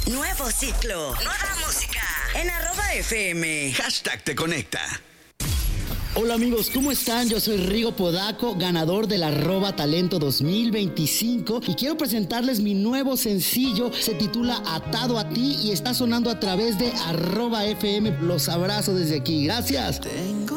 Nuevo ciclo, nueva música en @FM. #te conecta. Hola amigos, ¿cómo están? Yo soy Rigo Podaco, ganador del @talento 2025 y quiero presentarles mi nuevo sencillo. Se titula Atado a ti y está sonando a través de @FM. Los abrazo desde aquí. Gracias.